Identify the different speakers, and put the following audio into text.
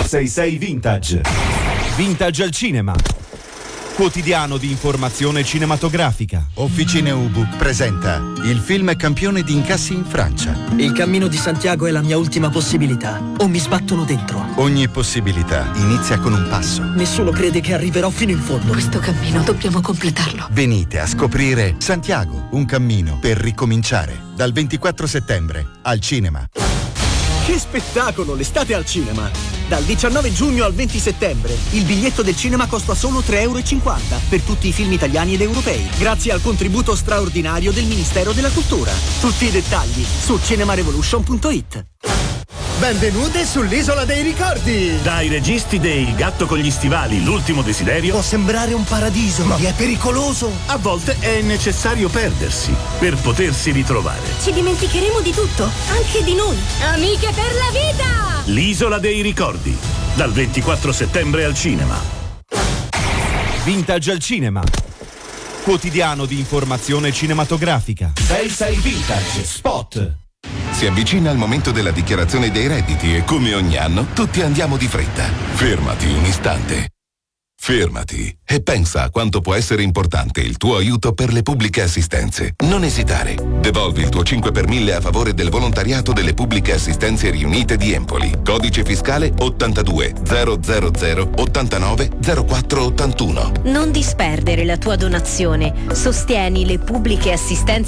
Speaker 1: 866 Vintage. Vintage al cinema. Quotidiano di informazione cinematografica.
Speaker 2: Officine Ubu presenta il film campione di incassi in Francia.
Speaker 3: Il cammino di Santiago è la mia ultima possibilità. O mi sbattono dentro.
Speaker 2: Ogni possibilità inizia con un passo.
Speaker 3: Nessuno crede che arriverò fino in fondo.
Speaker 4: Questo cammino dobbiamo completarlo.
Speaker 2: Venite a scoprire Santiago, un cammino per ricominciare. Dal 24 settembre al cinema.
Speaker 3: Che spettacolo, l'estate al cinema! Dal 19 giugno al 20 settembre il biglietto del cinema costa solo €3,50 per tutti i film italiani ed europei, grazie al contributo straordinario del Ministero della Cultura. Tutti i dettagli su cinemarevolution.it.
Speaker 5: Benvenute sull'Isola dei Ricordi!
Speaker 6: Dai registi dei Il gatto con gli stivali, L'ultimo desiderio.
Speaker 5: Può sembrare un paradiso, ma è pericoloso.
Speaker 6: A volte è necessario perdersi per potersi ritrovare.
Speaker 7: Ci dimenticheremo di tutto, anche di noi. Amiche per la vita!
Speaker 6: L'Isola dei Ricordi, dal 24 settembre al cinema.
Speaker 1: Vintage al cinema. Quotidiano di informazione cinematografica. 66 Vintage Spot.
Speaker 8: Si avvicina il momento della dichiarazione dei redditi e come ogni anno tutti andiamo di fretta. Fermati un istante. Fermati e pensa a quanto può essere importante il tuo aiuto per le pubbliche assistenze. Non esitare. Devolvi il tuo 5 per 1000 a favore del volontariato delle pubbliche assistenze riunite di Empoli. Codice fiscale 82 000 89 04 81.
Speaker 9: Non disperdere la tua donazione. Sostieni le pubbliche assistenze